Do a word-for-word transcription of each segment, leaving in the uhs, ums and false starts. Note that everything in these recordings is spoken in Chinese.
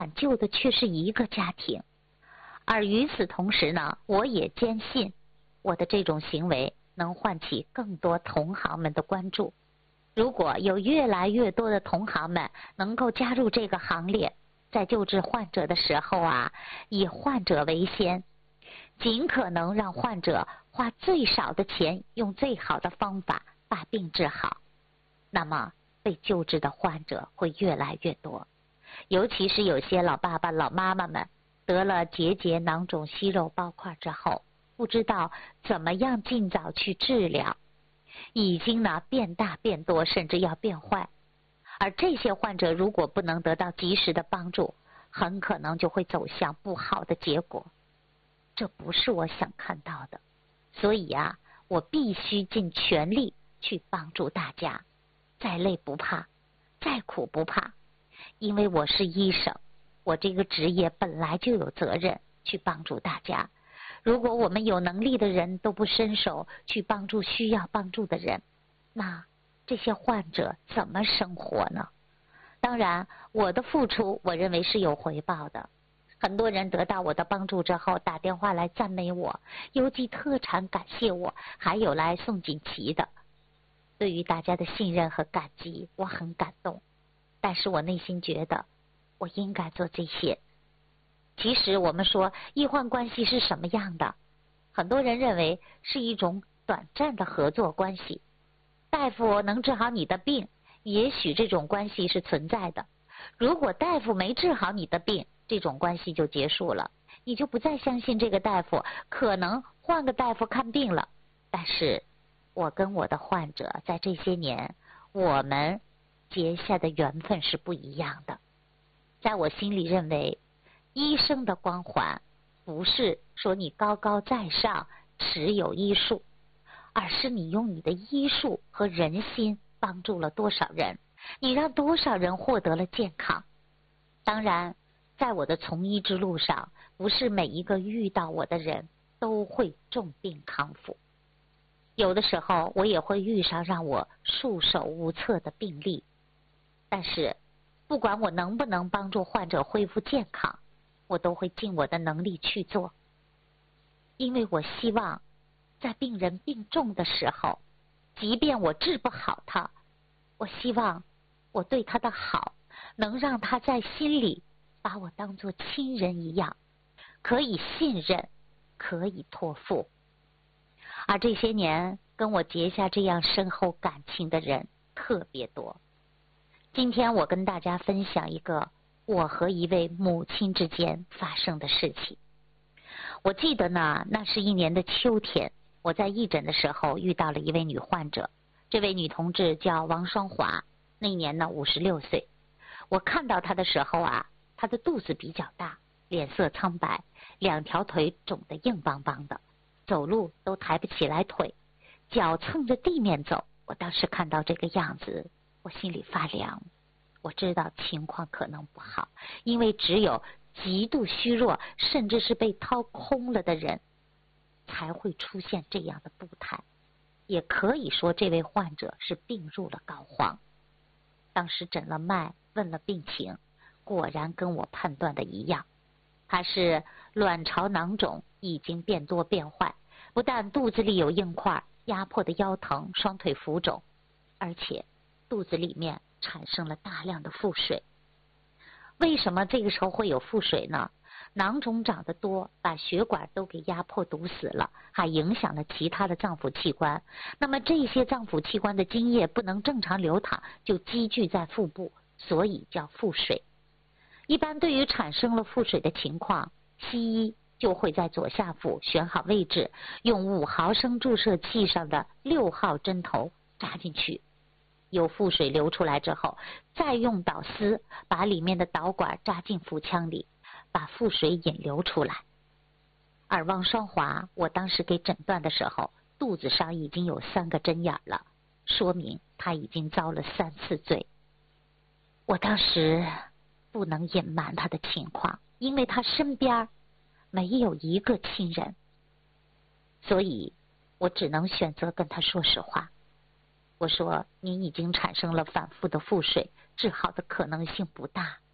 挽救的却是一个家庭。而与此同时呢，我也坚信我的这种行为能唤起更多同行们的关注。如果有越来越多的同行们能够加入这个行列，在救治患者的时候啊，以患者为先，尽可能让患者花最少的钱，用最好的方法把病治好，那么被救治的患者会越来越多。尤其是有些老爸爸老妈妈们得了结节囊肿息肉包块之后，不知道怎么样尽早去治疗，已经呢变大变多，甚至要变坏。而这些患者如果不能得到及时的帮助，很可能就会走向不好的结果，这不是我想看到的。所以啊，我必须尽全力去帮助大家，再累不怕，再苦不怕，因为我是医生，我这个职业本来就有责任去帮助大家。如果我们有能力的人都不伸手去帮助需要帮助的人，那这些患者怎么生活呢？当然，我的付出我认为是有回报的。很多人得到我的帮助之后打电话来赞美我，邮寄特产感谢我，还有来送锦旗的。对于大家的信任和感激，我很感动，但是我内心觉得我应该做这些。其实我们说医患关系是什么样的，很多人认为是一种短暂的合作关系，大夫能治好你的病，也许这种关系是存在的。如果大夫没治好你的病，这种关系就结束了，你就不再相信这个大夫，可能换个大夫看病了。但是我跟我的患者在这些年，我们结下的缘分是不一样的。在我心里认为，医生的光环不是说你高高在上持有医术，而是你用你的医术和人心帮助了多少人，你让多少人获得了健康。当然在我的从医之路上，不是每一个遇到我的人都会重病康复，有的时候我也会遇上让我束手无策的病例，但是不管我能不能帮助患者恢复健康，我都会尽我的能力去做。因为我希望在病人病重的时候，即便我治不好他，我希望我对他的好能让他在心里把我当作亲人一样，可以信任，可以托付。而这些年跟我结下这样深厚感情的人特别多。今天我跟大家分享一个我和一位母亲之间发生的事情。我记得呢，那是一年的秋天，我在义诊的时候遇到了一位女患者，这位女同志叫王双华，那年呢五十六岁。我看到她的时候啊，她的肚子比较大，脸色苍白，两条腿肿得硬邦邦的，走路都抬不起来腿，脚蹭着地面走。我当时看到这个样子，我心里发凉。我知道情况可能不好，因为只有极度虚弱，甚至是被掏空了的人才会出现这样的步态。也可以说这位患者是病入了膏肓。当时诊了脉，问了病情，果然跟我判断的一样，他是卵巢囊肿已经变多变坏，不但肚子里有硬块，压迫的腰疼，双腿浮肿，而且肚子里面产生了大量的腹水。为什么这个时候会有腹水呢？囊肿长得多，把血管都给压迫堵死了，还影响了其他的脏腑器官。那么这些脏腑器官的津液不能正常流淌，就积聚在腹部，所以叫腹水。一般对于产生了腹水的情况，西医就会在左下腹选好位置，用五毫升注射器上的六号针头扎进去，有腹水流出来之后，再用导丝把里面的导管扎进腹腔里，把腹水引流出来。而王双华，我当时给诊断的时候，肚子上已经有三个针眼了，说明他已经遭了三次罪。我当时不能隐瞒他的情况，因为他身边没有一个亲人，所以我只能选择跟他说实话。我说，您已经产生了反复的腹水，治好的可能性不大。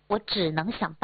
我只能想